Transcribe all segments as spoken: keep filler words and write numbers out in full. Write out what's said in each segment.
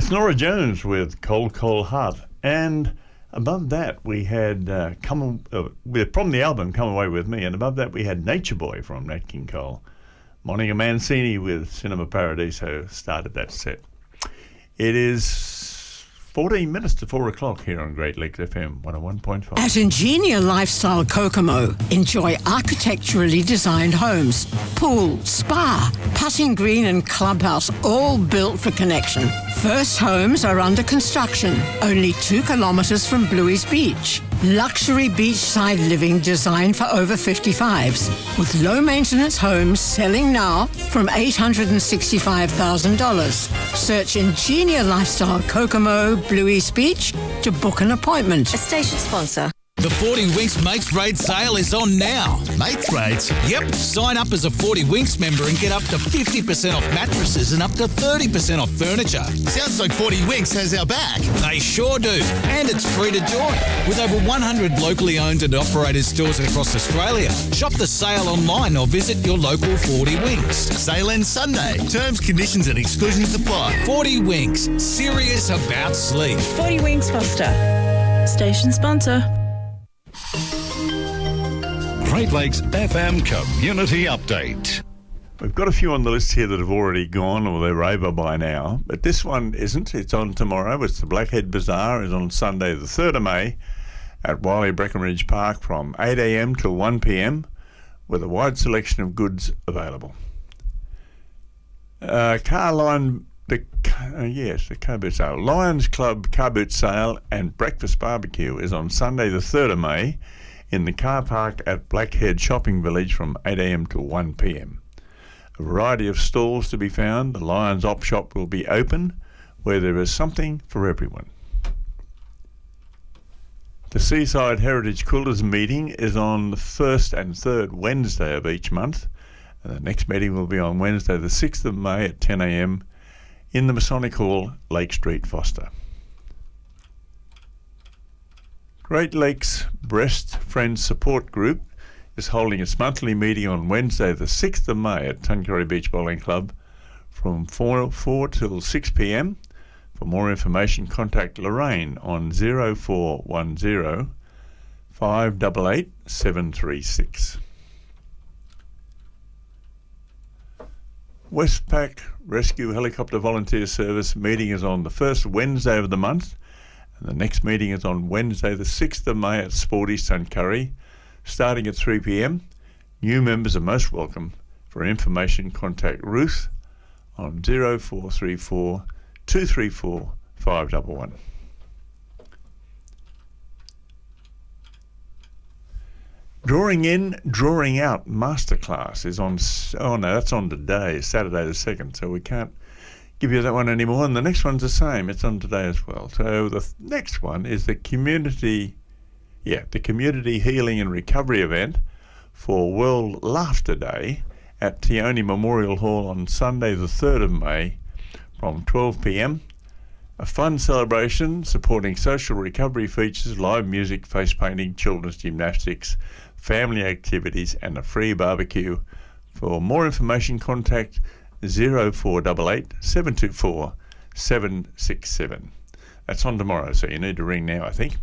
That's Nora Jones with Cold Cold Heart. And above that we had uh, come uh, from the album Come Away With Me, and above that we had Nature Boy from Nat King Cole. Monica Mancini with Cinema Paradiso started that set. It is fourteen minutes to four o'clock here on Great Lakes F M one oh one point five. At Ingenia Lifestyle Kokomo, enjoy architecturally designed homes, pool, spa, putting green and clubhouse, all built for connection. First homes are under construction, only two kilometres from Bluey's Beach. Luxury beachside living designed for over fifty-fives, with low-maintenance homes selling now from eight hundred sixty-five thousand dollars. Search Ingenia Lifestyle Kokomo, Bluey's Beach to book an appointment. A station sponsor. The forty Winks Mates Rate sale is on now. Mates Rates? Yep. Sign up as a forty Winks member and get up to fifty percent off mattresses and up to thirty percent off furniture. Sounds like forty Winks has our back. They sure do. And it's free to join. With over one hundred locally owned and operated stores across Australia. Shop the sale online or visit your local forty Winks. Sale ends Sunday. Terms, conditions and exclusions apply. forty Winks. Serious about sleep. forty Winks Foster. Station sponsor. Great Lakes F M Community Update. We've got a few on the list here that have already gone, or they're over by now, but this one isn't. It's on tomorrow. It's the Blackhead Bazaar. It's on Sunday the third of May at Wiley Breckenridge Park from eight a.m. till one p.m. with a wide selection of goods available. Uh, car line, the uh, yes, the car boot sale. Lions Club car boot sale and breakfast barbecue is on Sunday the third of May in the car park at Blackhead Shopping Village from eight a.m. till one p.m. A variety of stalls to be found. The Lions Op Shop will be open, where there is something for everyone. The Seaside Heritage Coolers meeting is on the first and third Wednesday of each month, and the next meeting will be on Wednesday the sixth of May at ten a.m. in the Masonic Hall, Lake Street, Foster. Great Lakes Breast Friends Support Group is holding its monthly meeting on Wednesday the sixth of May at Tuncurry Beach Bowling Club from four, four till six p.m. For more information, contact Lorraine on zero four one zero, five eight eight, seven three six. Westpac Rescue Helicopter Volunteer Service meeting is on the first Wednesday of the month, and the next meeting is on Wednesday the sixth of May at Sporty's Tuncurry, starting at three p.m. New members are most welcome. For information, contact Ruth on zero four three four, two three four, five one one. Drawing in, Drawing Out Masterclass is on, oh no, that's on today, Saturday the second, so we can't give you that one anymore. And the next one's the same, it's on today as well. So the th- next one is the community, yeah, the Community Healing and Recovery event for World Laughter Day at Tione Memorial Hall on Sunday the third of May from twelve p.m. A fun celebration supporting social recovery features, live music, face painting, children's gymnastics, family activities and a free barbecue. For more information, contact zero four eight eight, seven two four, seven six seven. That's on tomorrow, so you need to ring now, I think.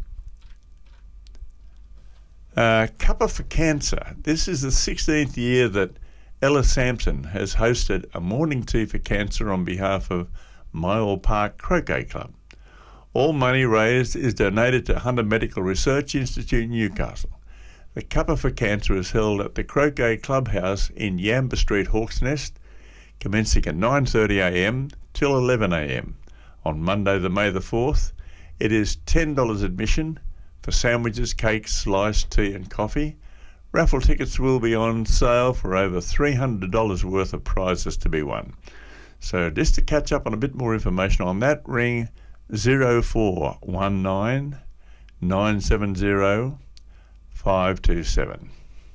Uh, Cuppa for Cancer. This is the sixteenth year that Ella Sampson has hosted a morning tea for cancer on behalf of Myall Park Croquet Club. All money raised is donated to Hunter Medical Research Institute, Newcastle. The Cuppa for Cancer is held at the Croquet Clubhouse in Yamba Street, Hawks Nest, commencing at nine thirty a.m. till eleven a.m. on Monday the May the fourth. It is ten dollars admission for sandwiches, cakes, sliced tea and coffee. Raffle tickets will be on sale for over three hundred dollars worth of prizes to be won. So just to catch up on a bit more information on that, ring zero four one nine, nine seven zero, five two seven.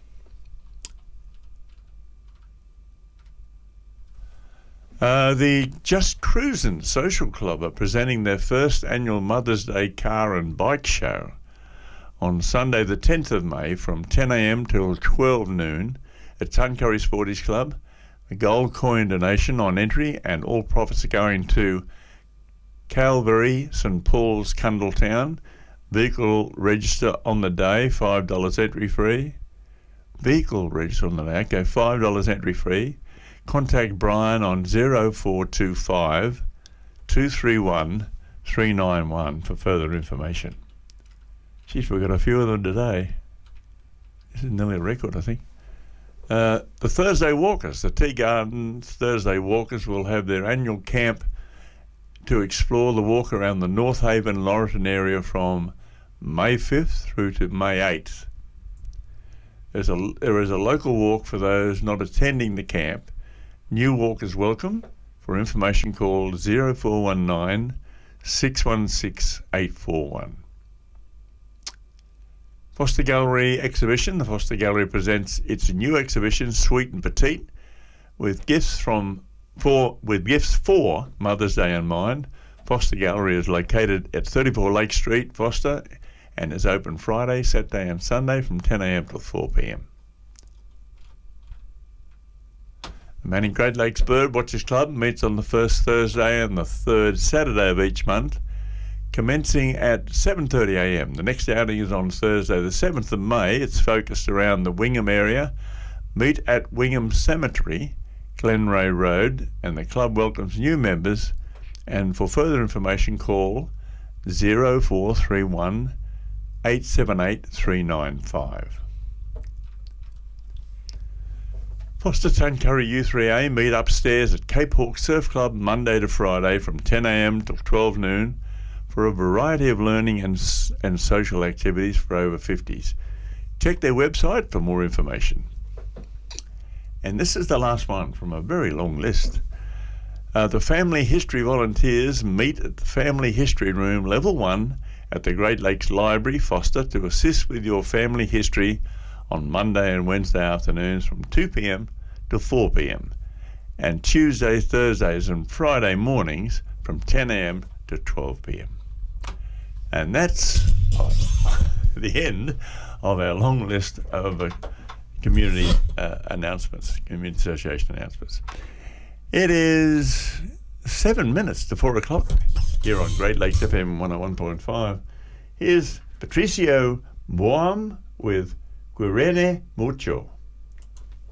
Uh, the Just Cruisin' Social Club are presenting their first annual Mother's Day car and bike show on Sunday the tenth of May from ten a.m. till twelve noon at Tuncurry Sporties Club. A gold coin donation on entry, and all profits are going to Calvary, St Paul's, Cundletown. Vehicle register on the day, five dollars entry free. Vehicle register on the day, okay, five dollars entry free. Contact Brian on zero four two five, two three one, three nine one for further information. Geez, we've got a few of them today. This is nearly a record, I think. Uh, the Thursday Walkers, the Tea Gardens Thursday Walkers will have their annual camp to explore the walk around the North Haven, Laurelton area from May fifth through to May eighth. There's a, there is a local walk for those not attending the camp. New walkers welcome. For information, call zero four one nine, six one six, eight four one. Foster Gallery exhibition. The Foster Gallery presents its new exhibition, Sweet and Petite, with gifts from for with gifts for Mother's Day in mind. Foster Gallery is located at thirty-four Lake Street, Foster, and is open Friday, Saturday and Sunday from ten a m till four p m The Manning Great Lakes Bird Watchers Club meets on the first Thursday and the third Saturday of each month, commencing at seven thirty a m The next outing is on Thursday the seventh of May. It's focused around the Wingham area. Meet at Wingham Cemetery, Glenray Road, and the club welcomes new members. And for further information, call zero four three one, eight seven eight, three nine five. Foster Tuncurry U three A meet upstairs at Cape Hawke Surf Club Monday to Friday from ten a m till twelve noon for a variety of learning and, and social activities for over fifties. Check their website for more information. And this is the last one from a very long list. Uh, the Family History Volunteers meet at the Family History Room, Level one, at the Great Lakes Library, Foster, to assist with your family history on Monday and Wednesday afternoons from two p m to four p m and Tuesday, Thursdays and Friday mornings from ten a m to twelve p m And that's the end of our long list of uh, community uh, announcements, community association announcements. It is seven minutes to four o'clock here on Great Lakes F M one oh one point five. Here's Patricio Boam with Quirene Mucho.